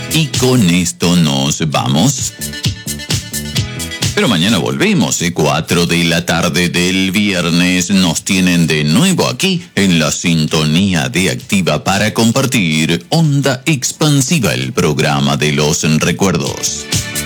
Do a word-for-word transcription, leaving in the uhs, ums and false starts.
Y con esto nos vamos. Pero mañana volvemos, ¿eh? cuatro de la tarde del viernes. Nos tienen de nuevo aquí en la sintonía de Activa para compartir Onda Expansiva, el programa de los recuerdos.